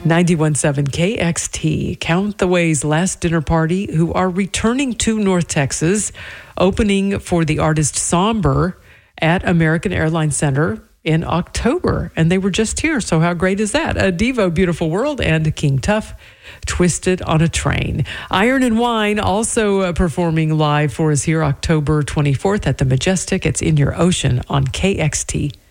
91.7 KXT. Count the Ways last dinner party, who are returning to North Texas, opening for the artist Somber at American Airlines Center in October. And they were just here, so how great is that? Devo, Beautiful World, and King Tough, Twisted on a Train. Iron and Wine also performing live for us here October 24th at the Majestic. It's In Your Ocean on KXT.